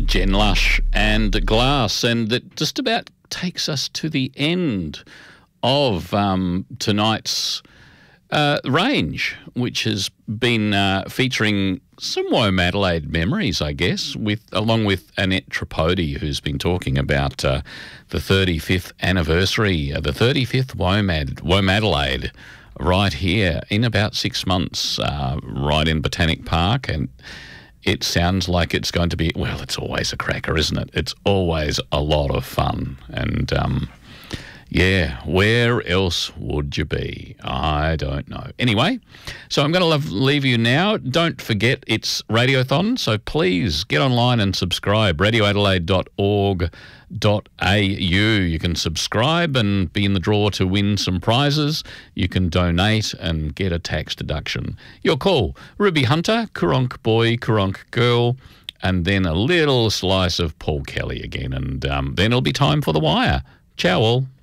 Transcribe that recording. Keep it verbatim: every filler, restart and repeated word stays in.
Jen Lush and Glass, and that just about takes us to the end of um, tonight's uh, range, which has been uh, featuring some Womadelaide memories, I guess, with along with Annette Tripodi, who's been talking about uh, the thirty-fifth anniversary, uh, the thirty-fifth Womad Womadelaide, right here in about six months, uh, right in Botanic Park, and it sounds like it's going to be, well, it's always a cracker, isn't it? It's always a lot of fun. And, um, yeah, where else would you be? I don't know. Anyway, so I'm going to leave you now. Don't forget it's Radiothon, so please get online and subscribe, radio adelaide dot org dot a u. You can subscribe and be in the draw to win some prizes. You can donate and get a tax deduction. Your call, Ruby Hunter, Coorong Boy, Coorong Girl, and then a little slice of Paul Kelly again. And um, then it'll be time for The Wire. Ciao all.